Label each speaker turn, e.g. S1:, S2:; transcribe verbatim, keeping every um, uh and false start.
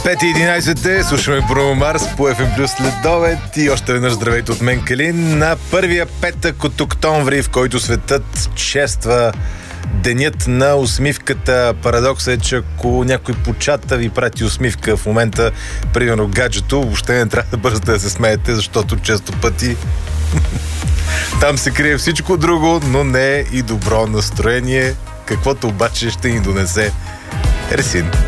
S1: пет и единайсет слушаме Бруно Марс по Еф Ем Плюс следобед и още веднъж здравейте от мен, Калин, на първия петък от октомври, в който светът чества денят на усмивката. Парадоксът е, че ако някой по чата ви прати усмивка в момента, примерно гаджето, въобще не трябва да бързате да се смеете, защото често пъти там се крие всичко друго, но не и добро настроение, каквото обаче ще ни донесе Ресин.